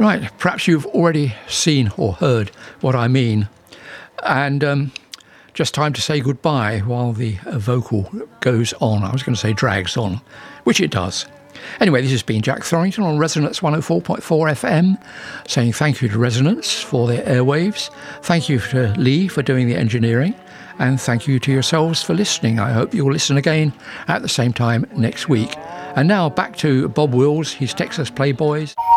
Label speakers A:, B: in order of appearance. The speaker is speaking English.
A: Right, perhaps you've already seen or heard what I mean. And just time to say goodbye while the vocal goes on. I was going to say drags on, which it does. Anyway, this has been Jack Thorrington on Resonance 104.4 FM, saying thank you to Resonance for their airwaves. Thank you to Lee for doing the engineering. And thank you to yourselves for listening. I hope you'll listen again at the same time next week. And now back to Bob Wills, his Texas Playboys.